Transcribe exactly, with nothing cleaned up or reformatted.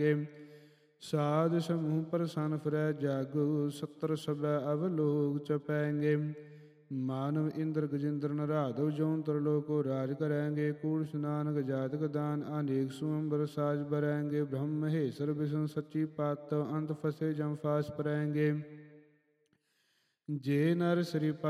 ਸਾਧ ਸਮੂਹ ਪ੍ਰਸੰਨ ਫਿਰੈ ਜਾਗੂ, ਸੱਤਰ ਸਭੈ ਅਵਲੋਕ ਚਪੈਂਗੇ। ਮਾਨਵ ਇੰਦਰ ਗਜਿੰਦਰ ਨਰਾਧਵ ਜੋਨ ਤਰਲੋਕੋ ਰਾਜ ਕਰੈਂਗੇ। ਕੂੜ ਸਨਾਨਕ ਜਾਤਕ ਦਾਨ ਅਨੇਕ ਸੁਅੰਬਰ ਸਾਜ ਬਰੈਂਗੇ। ਬ੍ਰਹਮ ਮਹੇਸ਼ਰ ਵਿਸ਼ਨ ਸੱਚੀ ਪਤ, ਅੰਤ ਫਸੇ ਜਮ ਫਾਸ ਪਰੈਂਗੇ। ਜੇ ਨਰ ਸ੍ਰੀ